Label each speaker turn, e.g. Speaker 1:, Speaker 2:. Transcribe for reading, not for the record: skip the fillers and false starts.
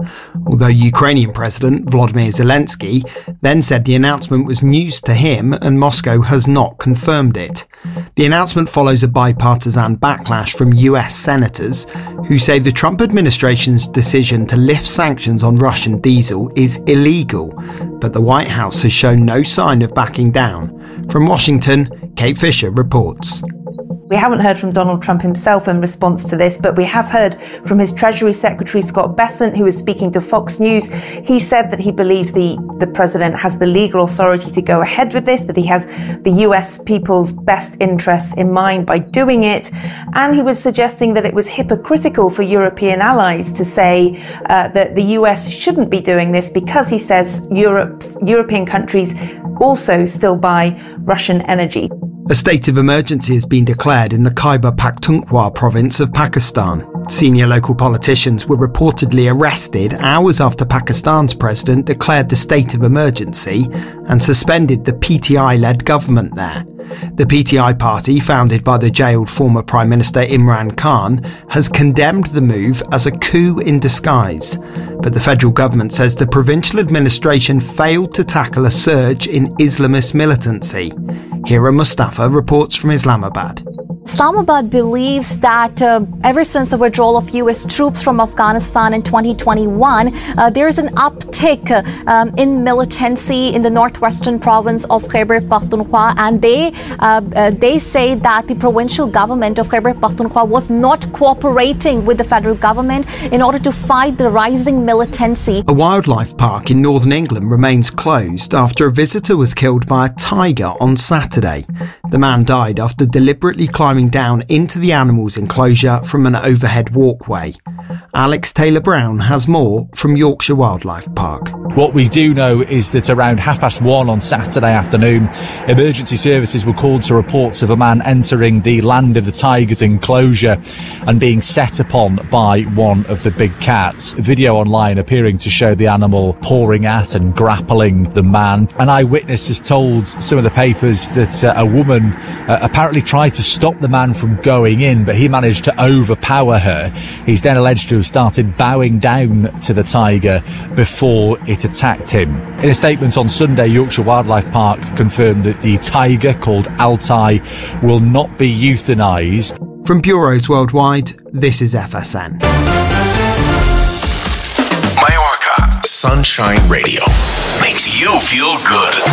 Speaker 1: although Ukrainian President Volodymyr Zelensky then said the announcement was news to him and Moscow has not confirmed it. The announcement follows a bipartisan backlash from US senators who say the Trump administration's decision to lift sanctions on Russian diesel is illegal, but the White House has shown no sign of backing down. From Washington, Kate Fisher reports.
Speaker 2: We haven't heard from Donald Trump himself in response to this, but we have heard from his Treasury Secretary, Scott Bessent, who was speaking to Fox News. He said that he believes the president has the legal authority to go ahead with this, that he has the US people's best interests in mind by doing it. And he was suggesting that it was hypocritical for European allies to say that the US shouldn't be doing this because he says European countries also still buy Russian energy.
Speaker 1: A state of emergency has been declared in the Khyber Pakhtunkhwa province of Pakistan. Senior local politicians were reportedly arrested hours after Pakistan's president declared the state of emergency and suspended the PTI-led government there. The PTI party, founded by the jailed former Prime Minister Imran Khan, has condemned the move as a coup in disguise. But the federal government says the provincial administration failed to tackle a surge in Islamist militancy. Hira Mustafa reports from Islamabad.
Speaker 3: Islamabad believes that ever since the withdrawal of US troops from Afghanistan in 2021, there's an uptick in militancy in the northwestern province of Khyber Pakhtunkhwa, and they say that the provincial government of Khyber Pakhtunkhwa was not cooperating with the federal government in order to fight the rising militancy.
Speaker 1: A wildlife park in northern England remains closed after a visitor was killed by a tiger on Saturday. The man died after deliberately climbing down into the animal's enclosure from an overhead walkway. Alex Taylor-Brown has more from Yorkshire Wildlife Park.
Speaker 4: What we do know is that around 1:30 on Saturday afternoon, emergency services were called to reports of a man entering the Land of the Tigers enclosure and being set upon by one of the big cats. A video online appearing to show the animal pawing at and grappling the man. An eyewitness has told some of the papers that a woman apparently tried to stop the man from going in, but he managed to overpower her. He's then alleged to have started bowing down to the tiger before it attacked him. In a statement on Sunday, Yorkshire Wildlife Park confirmed that the tiger, called Altai, will not be euthanised.
Speaker 1: From bureaus worldwide, this is FSN.
Speaker 5: Mallorca Sunshine Radio makes you feel good.